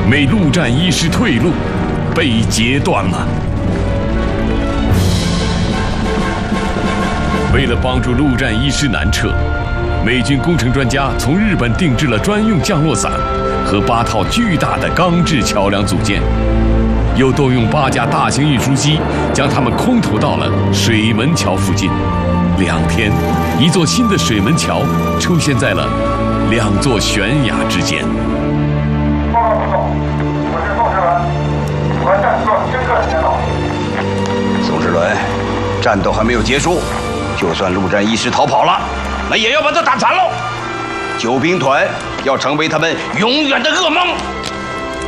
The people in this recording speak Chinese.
美陆战一师退路被截断了。为了帮助陆战一师南撤，美军工程专家从日本定制了专用降落伞和8套巨大的钢制桥梁组件，又动用8架大型运输机将它们空投到了水门桥附近。2天，一座新的水门桥出现在了2座悬崖之间。 报告副总，我是宋世伦，我暂时听个人领导。 宋世伦，战斗还没有结束，就算陆战一师逃跑了，那也要把他打残喽。救兵团要成为他们永远的噩梦。